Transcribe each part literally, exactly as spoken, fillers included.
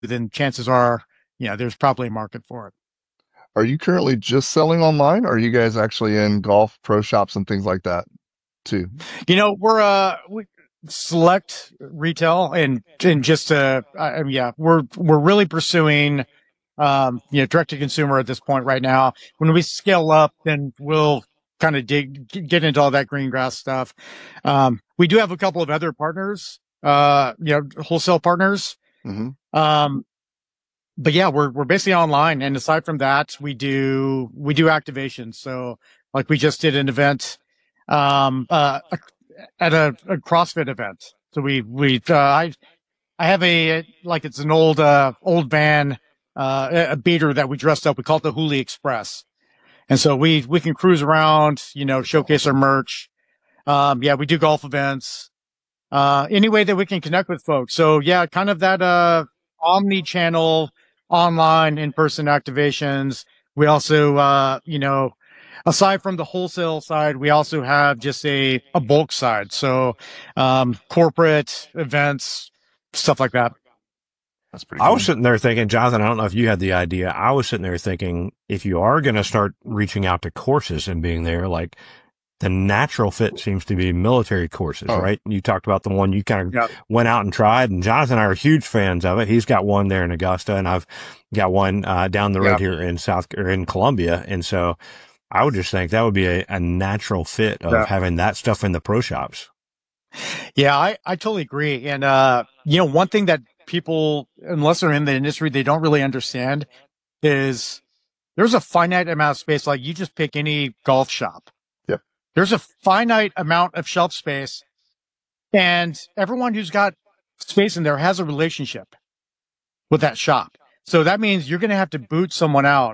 then chances are, you know, there's probably a market for it. Are you currently just selling online, or are you guys actually in golf pro shops and things like that too? You know, we're uh we select retail and and just uh I, yeah, we're we're really pursuing um you know direct to consumer at this point right now. When we scale up, then we'll kind of dig get into all that green grass stuff. Um, we do have a couple of other partners, uh, you know, wholesale partners. Mm-hmm. Um, but yeah, we're we're basically online, and aside from that, we do we do activations. So like we just did an event um uh at a, a CrossFit event. So we we uh, I I have a like it's an old uh old van uh a beater that we dressed up. We call it the Hooli Express. And so we we can cruise around, you know, That's showcase our awesome. merch. Um yeah, we do golf events. Uh any way that we can connect with folks. So yeah, kind of that uh omni-channel online in-person activations. We also uh you know aside from the wholesale side, we also have just a, a bulk side. So, um, corporate events, stuff like that. That's pretty I was cool. sitting there thinking, Jonathan, I don't know if you had the idea. I was sitting there thinking, if you are going to start reaching out to courses and being there, like the natural fit seems to be military courses, Oh, right? You talked about the one you kind of Yeah. went out and tried, and Jonathan and I are huge fans of it. He's got one there in Augusta, and I've got one uh, down the road Yeah. here in South or in Columbia. And so I would just think that would be a, a natural fit of Yeah. having that stuff in the pro shops. Yeah, I, I totally agree. And, uh, you know, one thing that people, unless they're in the industry, they don't really understand is there's a finite amount of space. Like you just pick any golf shop. Yep. There's a finite amount of shelf space, and everyone who's got space in there has a relationship with that shop. So that means you're going to have to boot someone out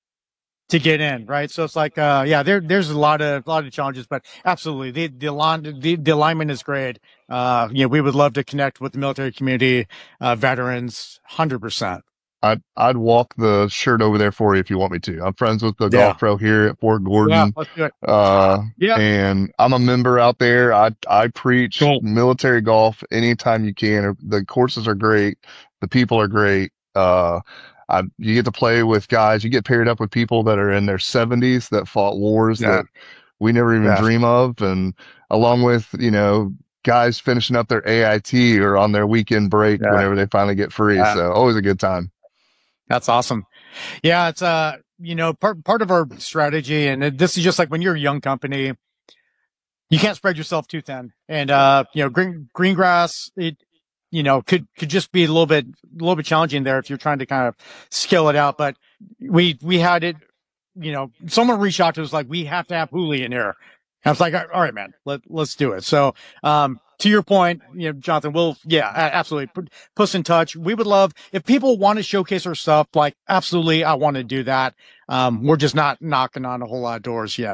to get in, right? So it's like, uh, yeah, there, there's a lot of, a lot of challenges, but absolutely, the, the, align, the, the alignment is great. Uh, you know, we would love to connect with the military community, uh, veterans, one hundred percent. I'd I'd walk the shirt over there for you if you want me to. I'm friends with the Yeah. golf pro here at Fort Yeah, Gordon. let's do it. Uh, Yeah. and I'm a member out there. I I preach Cool. military golf anytime you can. The courses are great. The people are great. Uh, I, you get to play with guys. You get paired up with people that are in their seventies that fought wars Yeah. that we never even Yeah. dream of, and along with you know guys finishing up their A I T or on their weekend break Yeah. whenever they finally get free. Yeah. So always a good time. That's awesome. Yeah, it's uh, you know, part part of our strategy, and it- this is just like when you're a young company, you can't spread yourself too thin, and uh, you know, green green grass, it, you know, could could just be a little bit a little bit challenging there if you're trying to kind of scale it out. But we we had it, you know, someone reached out to us like we have to have Hooli in here. I was like, all right, man, let let's do it. So, um, to your point, you know, Jonathan, we'll, yeah, a- absolutely put put us in touch. We would love if people want to showcase our stuff. Like, absolutely, I want to do that. Um, we're just not knocking on a whole lot of doors yet.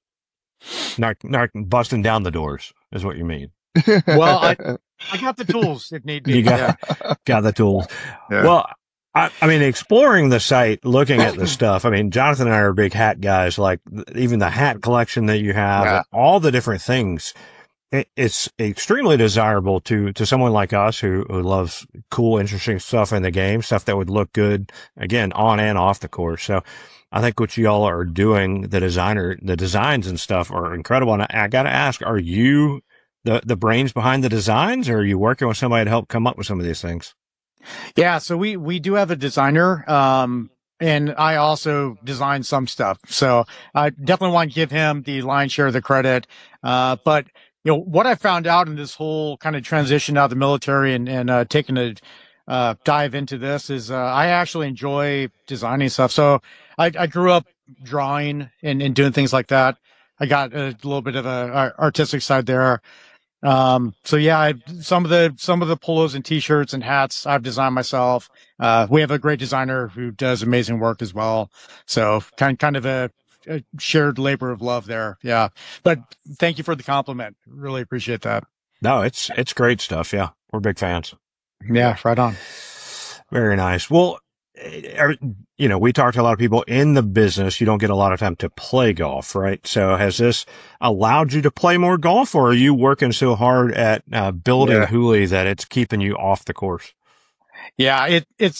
Not, not busting down the doors is what you mean. Well, I I got the tools if need be. You got, Yeah. got the tools. Yeah. Well, I, I mean, exploring the site, looking at the stuff. I mean, Jonathan and I are big hat guys, like th- even the hat collection that you have, Yeah. all the different things. It, it's extremely desirable to, to someone like us who, who loves cool, interesting stuff in the game, stuff that would look good, again, on and off the course. So I think what you all are doing, the designer, the designs and stuff are incredible. And I, I got to ask, are you the, the brains behind the designs, or are you working with somebody to help come up with some of these things? Yeah, so we we do have a designer, um, and I also design some stuff. So I definitely want to give him the lion's share of the credit. Uh, but you know what I found out in this whole kind of transition out of the military and and uh, taking a uh, dive into this is uh, I actually enjoy designing stuff. So I, I grew up drawing and, and doing things like that. I got a little bit of a, a artistic side there. Um, so yeah, I, some of the, some of the polos and t-shirts and hats I've designed myself. Uh, we have a great designer who does amazing work as well. So kind, kind of a, a shared labor of love there. Yeah. But thank you for the compliment. Really appreciate that. No, it's, it's great stuff. Yeah. We're big fans. Yeah. Right on. Very nice. Well, eh, you know, we talk to a lot of people in the business. You don't get a lot of time to play golf, right? So has this allowed you to play more golf, or are you working so hard at uh, building Yeah. Hooli that it's keeping you off the course? Yeah, it it's